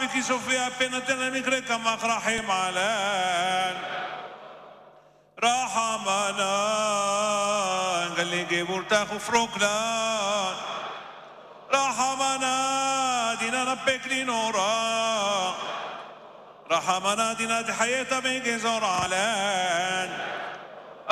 بك سوفيا بينتنا نكرك مخ رحيم علان رحمنا قال لي جيبور تاخو فروكلان رحمنا دينا ربك لي نورا رحمنا دينا حياة بيك زور علان